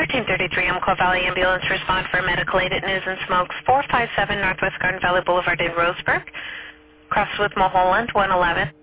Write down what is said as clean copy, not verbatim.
1333 Umpqua Valley Ambulance respond for medical aid at News and Smokes, 457 Northwest Garden Valley Boulevard in Roseburg. Cross with Mulholland, 111.